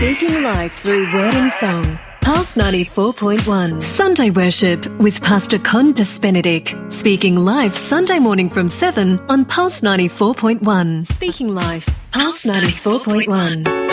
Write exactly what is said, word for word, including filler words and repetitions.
Speaking life through word and song. Pulse ninety-four point one. Sunday Worship with Pastor Condas Benedict. Speaking live Sunday morning from seven on Pulse ninety-four point one. Speaking live, Pulse ninety-four point one.